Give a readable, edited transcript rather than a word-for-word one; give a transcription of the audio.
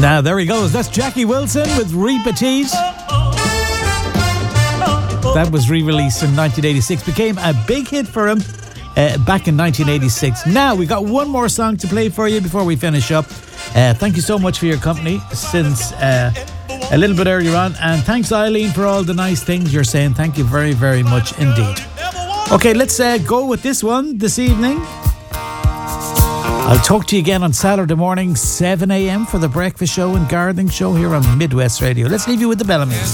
Now, there he goes. That's Jackie Wilson with Repeat. That was re-released in 1986. Became a big hit for him back in 1986. Now, we got one more song to play for you before we finish up. Thank you so much for your company since a little bit earlier on. And thanks, Eileen, for all the nice things you're saying. Thank you very, very much indeed. Okay, let's go with this one this evening. I'll talk to you again on Saturday morning, 7 a.m. for the breakfast show and gardening show here on Midwest Radio. Let's leave you with the Bellamy's.